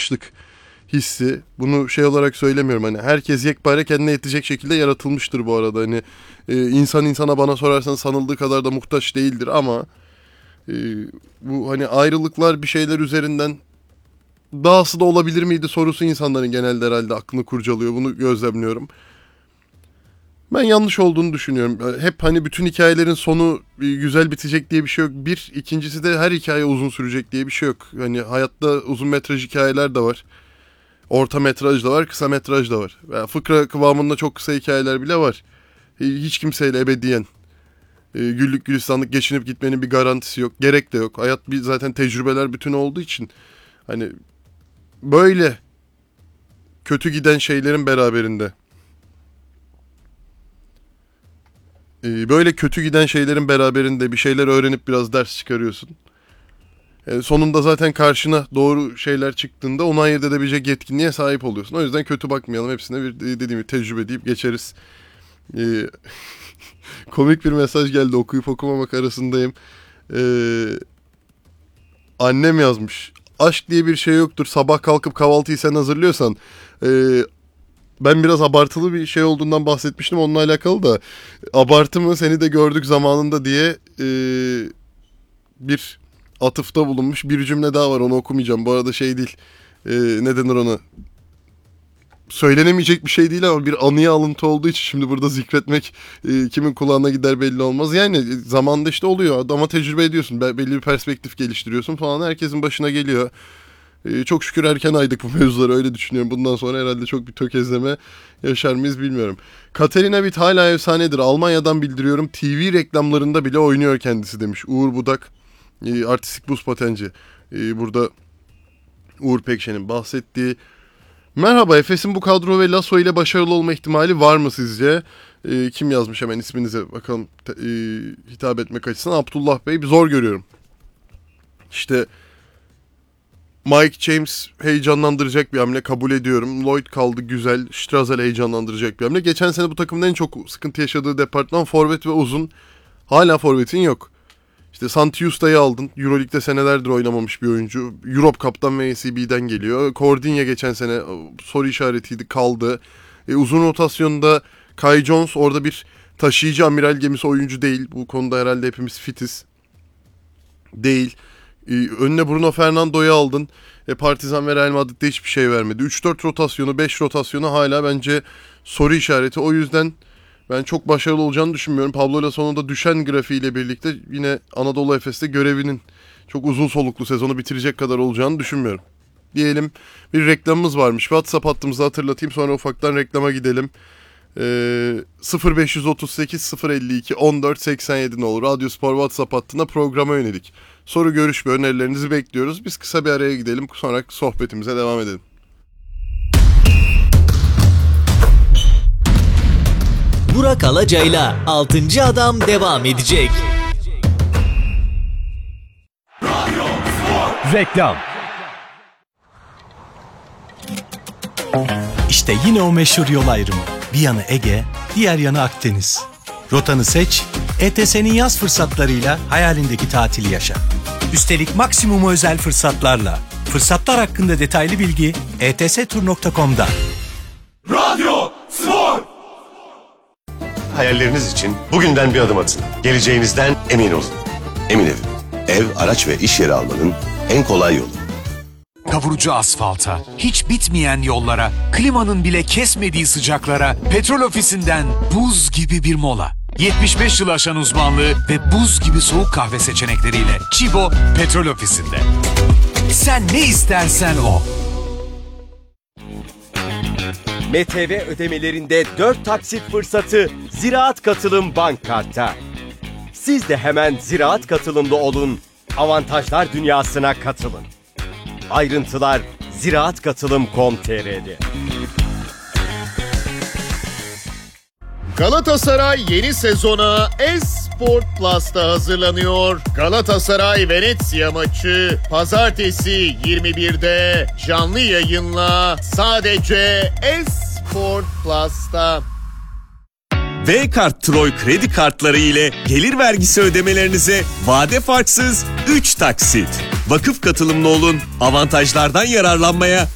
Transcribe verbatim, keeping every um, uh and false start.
yaratılmışlık hissi. Bunu şey olarak söylemiyorum, hani herkes yekpare kendine yetecek şekilde yaratılmıştır bu arada. Hani e, insan insana bana sorarsan sanıldığı kadar da muhtaç değildir ama e, bu hani ayrılıklar bir şeyler üzerinden dahası da olabilir miydi sorusu insanların genelde herhalde aklını kurcalıyor. Bunu gözlemliyorum. Ben yanlış olduğunu düşünüyorum. Hep hani bütün hikayelerin sonu güzel bitecek diye bir şey yok. Bir, ikincisi de her hikaye uzun sürecek diye bir şey yok. Hani hayatta uzun metraj hikayeler de var. Orta metraj da var, kısa metraj da var. Yani fıkra kıvamında çok kısa hikayeler bile var. Hiç kimseyle ebediyen güllük gülistanlık geçinip gitmenin bir garantisi yok. Gerek de yok. Hayat bir zaten tecrübeler bütünü olduğu için hani böyle kötü giden şeylerin beraberinde böyle kötü giden şeylerin beraberinde bir şeyler öğrenip biraz ders çıkarıyorsun. E, sonunda zaten karşına doğru şeyler çıktığında onu ayırt edebilecek yetkinliğe sahip oluyorsun. O yüzden kötü bakmayalım. Hepsine bir dediğim gibi tecrübe deyip geçeriz. E, komik bir mesaj geldi. Okuyup okumamak arasındayım. E, annem yazmış. Aşk diye bir şey yoktur. Sabah kalkıp kahvaltıyı sen hazırlıyorsan... E, ben biraz abartılı bir şey olduğundan bahsetmiştim. Onunla alakalı da abartı mı seni de gördük zamanında diye e, bir atıfta bulunmuş. Bir cümle daha var, onu okumayacağım. Bu arada şey değil, e, ne denir ona? Söylenemeyecek bir şey değil ama bir anıya alıntı olduğu için şimdi burada zikretmek e, kimin kulağına gider belli olmaz. Yani zamanda işte oluyor ama tecrübe ediyorsun. Belli bir perspektif geliştiriyorsun falan. Herkesin başına geliyor. Ee, çok şükür erken aydık bu mevzuları, öyle düşünüyorum. Bundan sonra herhalde çok bir tökezleme yaşar mıyız bilmiyorum. Katerina Witt hala efsanedir. Almanya'dan bildiriyorum. T V reklamlarında bile oynuyor kendisi demiş. Uğur Budak, e, artistik buz patenci. E, burada Uğur Pekşen'in bahsettiği. Merhaba, Efes'in bu kadro ve Lasso ile başarılı olma ihtimali var mı sizce? E, kim yazmış, hemen isminize bakalım e, hitap etmek açısından. Abdullah Bey, zor görüyorum. İşte... Mike James heyecanlandıracak bir hamle, kabul ediyorum. Lloyd kaldı, güzel. Strazel heyecanlandıracak bir hamle. Geçen sene bu takımın en çok sıkıntı yaşadığı departman forvet ve uzun. Hala forvetin yok. İşte Santi Justa'yı aldın. Euroleague'de senelerdir oynamamış bir oyuncu. Europe Cup'tan ve A C B'den geliyor. Cordinya geçen sene soru işaretiydi, kaldı. E, uzun rotasyonda Kai Jones orada bir taşıyıcı amiral gemisi oyuncu değil. Bu konuda herhalde hepimiz fitiz. Değil. Ee, önüne Bruno Fernando'yu aldın. E, Partizan ve Real Madrid'de hiçbir şey vermedi. üç dört rotasyonu, beş rotasyonu hala bence soru işareti. O yüzden ben çok başarılı olacağını düşünmüyorum. Pablo Lasso'nun da düşen grafiğiyle birlikte yine Anadolu Efes'te görevinin çok uzun soluklu sezonu bitirecek kadar olacağını düşünmüyorum. Diyelim bir reklamımız varmış. WhatsApp hattımızı hatırlatayım, sonra ufaktan reklama gidelim. Ee, sıfır beş otuz sekiz sıfır elli iki on dört seksen yedi ne olur. Radyo Spor WhatsApp hattına programa yönelik soru, görüş ve önerilerinizi bekliyoruz. Biz kısa bir araya gidelim, sonra sohbetimize devam edelim. Burak Alacay'la altıncı Adam devam edecek. Reklam. İşte yine o meşhur yol ayrımı. Bir yanı Ege, diğer yanı Akdeniz. Rotanı seç, E T S'nin yaz fırsatlarıyla hayalindeki tatili yaşa. Üstelik maksimum özel fırsatlarla. Fırsatlar hakkında detaylı bilgi e t s tur nokta com'da. Radyo Spor. Hayalleriniz için bugünden bir adım atın. Geleceğinizden emin olun. Emin Ev. Ev, araç ve iş yeri almanın en kolay yolu. Kavurucu asfalta, hiç bitmeyen yollara, klimanın bile kesmediği sıcaklara, Petrol Ofisi'nden buz gibi bir mola. yetmiş beş yıl aşan uzmanlığı ve buz gibi soğuk kahve seçenekleriyle Çibo Petrol Ofisi'nde. Sen ne istersen o. M T V ödemelerinde dört taksit fırsatı Ziraat Katılım Bank Kart'ta. Siz de hemen Ziraat Katılımlı olun, avantajlar dünyasına katılın. Ayrıntılar ziraat katılım nokta com nokta t r'de. Galatasaray yeni sezona Esport Plus'ta hazırlanıyor. Galatasaray Venezia maçı pazartesi yirmi birde canlı yayınla sadece Esport Plus'ta. V-Kart Troy kredi kartları ile gelir vergisi ödemelerinize vade farksız üç taksit. Vakıf katılımlı olun, avantajlardan yararlanmaya